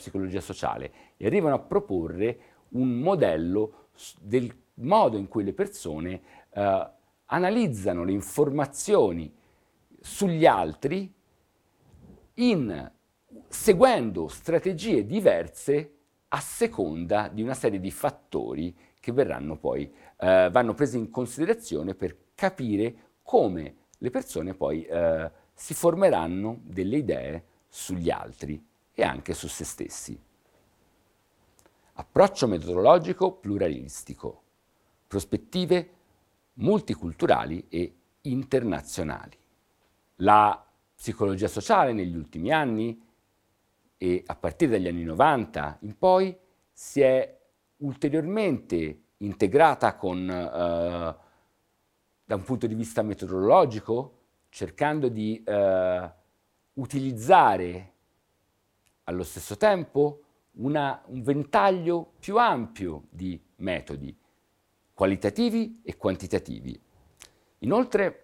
psicologia sociale e arrivano a proporre un modello del modo in cui le persone analizzano le informazioni sugli altri seguendo strategie diverse a seconda di una serie di fattori che vanno presi in considerazione per capire come le persone poi si formeranno delle idee sugli altri e anche su se stessi. Approccio metodologico pluralistico, prospettive multiculturali e internazionali. La psicologia sociale negli ultimi anni e a partire dagli anni 90 in poi si è ulteriormente integrata da un punto di vista metodologico, cercando di utilizzare allo stesso tempo un ventaglio più ampio di metodi qualitativi e quantitativi. Inoltre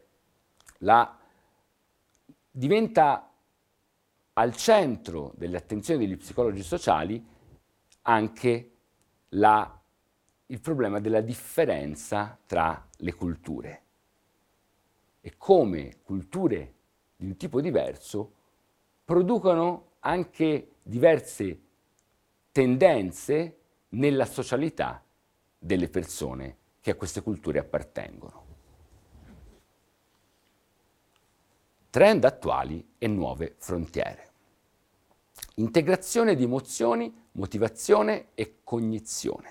diventa al centro delle attenzioni degli psicologi sociali anche il problema della differenza tra le culture e come culture di un tipo diverso producono anche diverse tendenze nella socialità delle persone che a queste culture appartengono. Trend attuali e nuove frontiere. Integrazione di emozioni, motivazione e cognizione.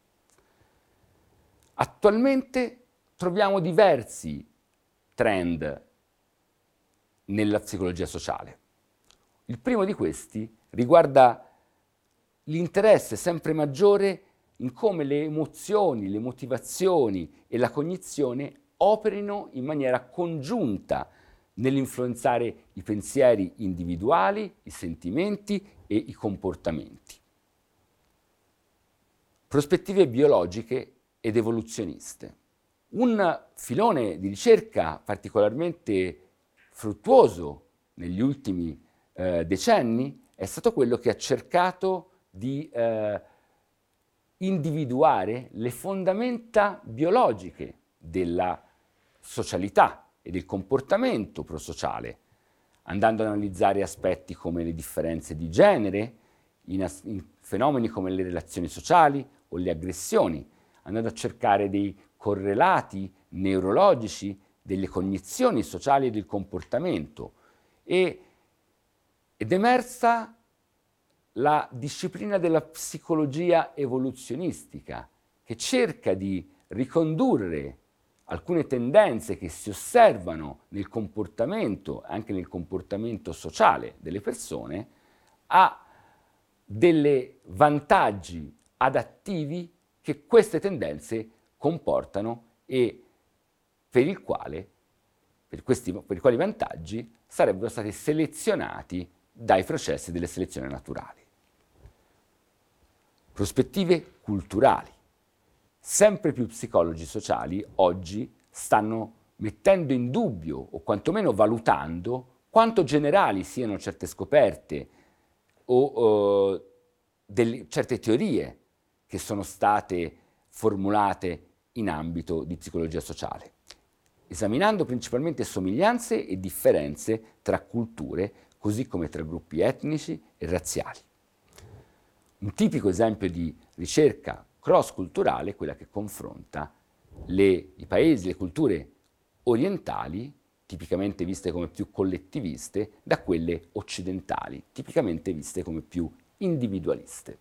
Attualmente troviamo diversi trend nella psicologia sociale. Il primo di questi riguarda l'interesse sempre maggiore in come le emozioni, le motivazioni e la cognizione operino in maniera congiunta nell'influenzare i pensieri individuali, i sentimenti e i comportamenti. Prospettive biologiche ed evoluzioniste. Un filone di ricerca particolarmente fruttuoso negli ultimi decenni è stato quello che ha cercato di individuare le fondamenta biologiche della socialità e del comportamento prosociale, andando ad analizzare aspetti come le differenze di genere, in fenomeni come le relazioni sociali o le aggressioni, andando a cercare dei correlati neurologici delle cognizioni sociali e del comportamento ed è emersa la disciplina della psicologia evoluzionistica che cerca di ricondurre alcune tendenze che si osservano nel comportamento, anche nel comportamento sociale delle persone, a dei vantaggi adattivi che queste tendenze comportano e per i quali vantaggi sarebbero stati selezionati dai processi delle selezioni naturali. Prospettive culturali. Sempre più psicologi sociali oggi stanno mettendo in dubbio o quantomeno valutando quanto generali siano certe scoperte o certe teorie che sono state formulate in ambito di psicologia sociale, esaminando principalmente somiglianze e differenze tra culture, così come tra gruppi etnici e razziali. Un tipico esempio di ricerca cross-culturale è quella che confronta i paesi, le culture orientali, tipicamente viste come più collettiviste, da quelle occidentali, tipicamente viste come più individualiste.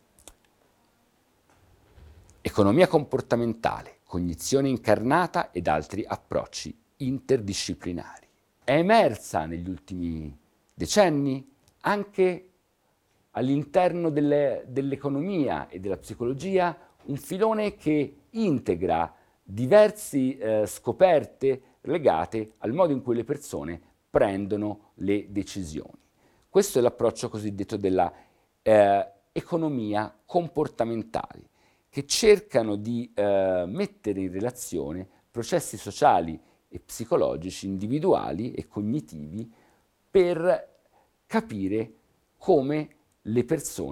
Economia comportamentale, cognizione incarnata ed altri approcci interdisciplinari. È emersa negli ultimi decenni anche all'interno dell'economia e della psicologia un filone che integra diverse scoperte legate al modo in cui le persone prendono le decisioni. Questo è l'approccio cosiddetto della economia comportamentale, che cercano di mettere in relazione processi sociali e psicologici individuali e cognitivi per capire come le persone